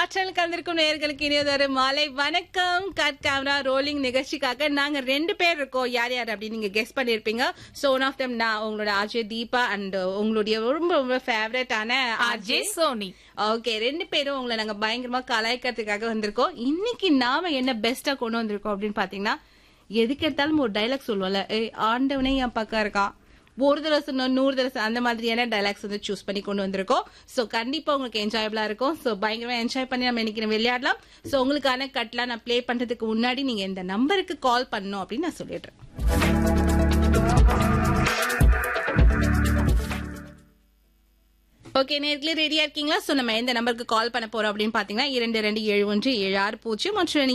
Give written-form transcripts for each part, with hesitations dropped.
காற்றல் கலந்திருக்கும் நேயர்களுக்கு இனியதொரு மாலை வணக்கம். கட் கேமரா ரோலிங் நிகழ்ச்சிக்காக நாங்க 2 பேர் இருக்கோம். யார் யார் அப்படின்னு நீங்க கெஸ் பண்ணிருப்பீங்க. சோ ஒன் ஆஃப் தம் நான் உங்களோட ஆர்ஜே தீபா அண்ட் உங்களுடைய ரொம்ப ரொம்ப ஃபேவரட்டான ஆர்ஜே சோனி. ஓகே, 2 பேரும் உங்களை நாங்க பயங்கரமா கலாய்க்கிறதுக்காக வந்திருக்கோம். இன்னைக்கு நாம என்ன பெஸ்டா கொண்டு வந்திருக்கோம் அப்படின்னு பாத்தீங்கன்னா, எதுக்கு எடுத்தாலும் ஒரு டைலாக் சொல்லுவோம்ல, ஆண்டவனே என் பக்கம் இருக்கான், ஒரு தடவை சொன்னோம் 100 தடவை அந்த மாதிரியான டைலாக்ஸ் வந்து சூஸ் பண்ணி கொண்டு வந்திருக்கோம். சோ கண்டிப்பா உங்களுக்கு என்ஜாயபிளா இருக்கும். சோ பயங்கரமா என்ஜாய் பண்ணி நம்ம இன்னைக்கு விளையாடலாம். சோ உங்களுக்கான கட்லாம் நான் பிளே பண்றதுக்கு முன்னாடி நீங்க இந்த நம்பருக்கு கால் பண்ணணும் அப்படின்னு நான் சொல்லிடுறேன். ஓகே, நேர்களே ரெடியா இருக்கீங்களா? சோ நம்ம எந்த நம்பருக்கு கால் பண்ண போறோம் அப்படின்னு பாத்தீங்கன்னா 227176 மற்றும்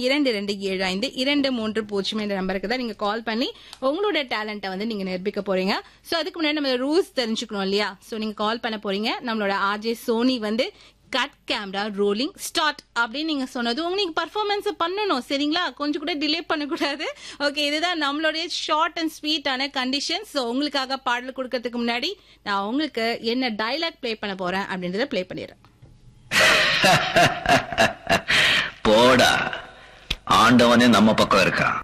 227523 என்ற நம்பருக்கு தான் நீங்க கால் பண்ணி உங்களோட டேலண்ட்டை வந்து நீங்க நிரூபிக்க போறீங்க. சோ அதுக்கு முன்னாடி நம்ம ரூல்ஸ் தெரிஞ்சுக்கணும் இல்லையா? சோ நீங்க கால் பண்ண போறீங்க. நம்மளோட ஆர்ஜே சோனி வந்து கட் கேமரா ரோலிங் ஸ்டார்ட் அப்படின்னு நீங்க சொன்னது உங்களுக்கு பர்ஃபார்மன்ஸ் பண்ணணும், சரிங்களா? கொஞ்சம் கூட டிலே பண்ணக்கூடாது. ஓகே, இதுதான் நம்மளுடைய ஷார்ட் அண்ட் ஸ்வீட்டான கண்டிஷன். ஸோ உங்களுக்காக பாடல் கொடுக்கறதுக்கு முன்னாடி நான் உங்களுக்கு என்ன டைலாக் பிளே பண்ண போறேன் அப்படின்றத பிளே பண்ணிடுறேன். போடா, ஆண்டவனே நம்ம பக்கம் இருக்கான்.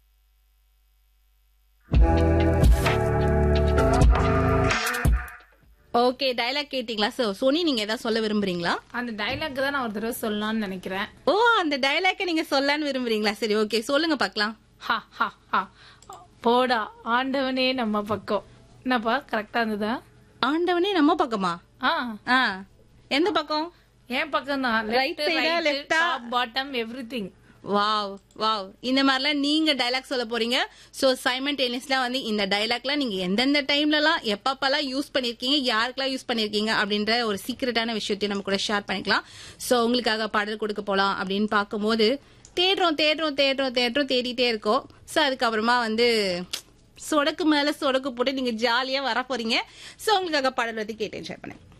ஓகே, டைலாக் கேட்டீங்களா? சோ சோனி, நீங்க ஏதாவது சொல்ல விரும்புறீங்களா? அந்த டைலாக் தான் நான் ஒரு தடவை சொல்லலாம்னு நினைக்கிறேன். ஓ, அந்த டைலாக்க நீங்க சொல்லலான்னு விரும்புறீங்களா? சரி, ஓகே, சொல்லுங்க பாக்கலாம். ஹா ஹா ஹா, போடா ஆண்டவனே நம்ம பக்கம். என்னப்பா கரெக்டா இருந்ததா? ஆண்டவனே நம்ம பக்கமா? ஆ, எந்த பக்கம்? என் பக்கம் தான். Right side ஆ, left ஆ? Bottom everything. வாவ் வாவ், இந்த மாதிரிலாம் நீங்க டைலாக் சொல்ல போறீங்க. சோ சைமல்டேனியஸ்லாம் வந்து இந்த டைலாக்லாம் நீங்க எந்தெந்த டைம்லலாம் எப்பப்பெல்லாம் யூஸ் பண்ணிருக்கீங்க, யாருக்கெல்லாம் யூஸ் பண்ணிருக்கீங்க அப்படின்ற ஒரு சீக்ரெட்டான விஷயத்தையும் நம்ம கூட ஷேர் பண்ணிக்கலாம். சோ உங்களுக்காக பாடல் கொடுக்க போலாம் அப்படின்னு பார்க்கும்போது தேடிட்டே இருக்கோம். சோ அதுக்கப்புறமா வந்து சொடக்கு மேல சொடக்கு போட்டு நீங்க ஜாலியா வர போறீங்க. சோ உங்களுக்காக பாடல் வந்து கேட்டு என்ஜாய் பண்ணேன்.